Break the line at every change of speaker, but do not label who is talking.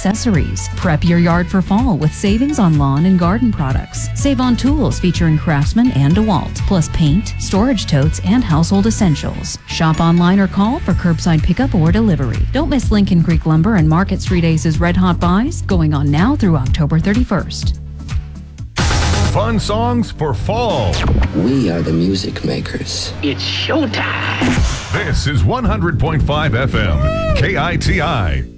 accessories. Prep your yard for fall with savings on lawn and garden products. Save on tools featuring Craftsman and DeWalt, plus paint, storage totes, and household essentials. Shop online or call for curbside pickup or delivery. Don't miss Lincoln Creek Lumber and Market Street Ace's Red Hot Buys, going on now through October 31st.
Fun songs for fall.
We are the music makers.
It's showtime.
This is 100.5 FM, KITI.